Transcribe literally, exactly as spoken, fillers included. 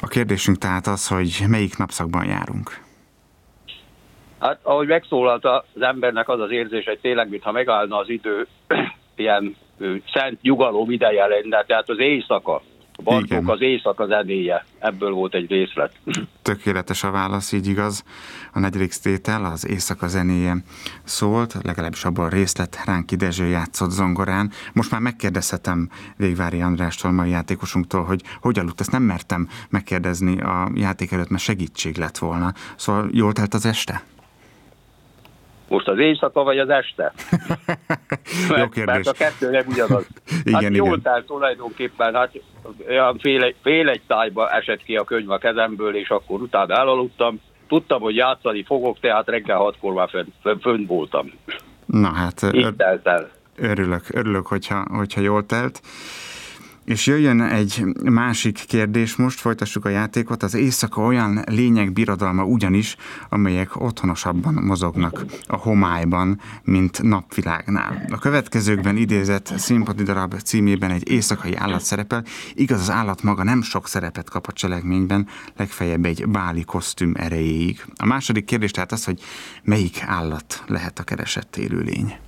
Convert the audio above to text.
A kérdésünk tehát az, hogy melyik napszakban járunk. Hát, ahogy megszólalt az embernek az az érzés, hogy tényleg, mintha megállna az idő, ilyen ő, szent nyugalom ideje lenne, tehát az éjszaka. A Bartók az éjszaka zenéje. Ebből volt egy részlet. Tökéletes a válasz, így igaz. A negyedik tétel az éjszaka zenéje szólt, legalábbis abban a részlet Ránki Dezső játszott zongorán. Most már megkérdezhetem Végvári Andrástól, mai játékosunktól, hogy hogy aludt. Ezt nem mertem megkérdezni a játék előtt, mert segítség lett volna. Szóval jól telt az este? Most az éjszaka vagy az este? Mert, Jó kérdés. mert a kettő nem ugyanaz. Igen, hát jól igen. telt tulajdonképpen, hát olyan fél egy, fél egy tájba esett ki a könyv a kezemből, és akkor utána elaludtam. Tudtam, hogy játszani fogok, tehát reggel hatkor már fönn, fönn, fönn voltam. Na hát, Így telt el. örülök, örülök, hogyha, hogyha jól telt. És jöjjön egy másik kérdés most, folytassuk a játékot. Az éjszaka olyan lények birodalma ugyanis, amelyek otthonosabban mozognak a homályban, mint napvilágnál. A következőkben idézett színpadi darab címében egy éjszakai állat szerepel, igaz, az állat maga nem sok szerepet kap a cselekményben, legfeljebb egy báli kosztüm erejéig. A második kérdés tehát az, hogy melyik állat lehet a keresett élőlény?